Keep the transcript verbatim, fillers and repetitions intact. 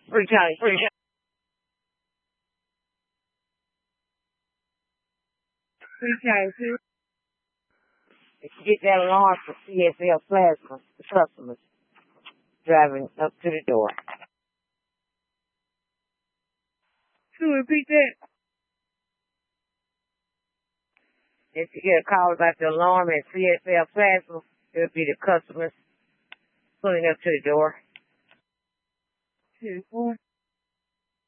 Free County, free County. Free County, too. If you get that alarm for C S L Plasma, the customers driving up to the door. So repeat that. If you get a call about the alarm at C S L Plasma, it'll be the customers pulling up to the door. Two, four.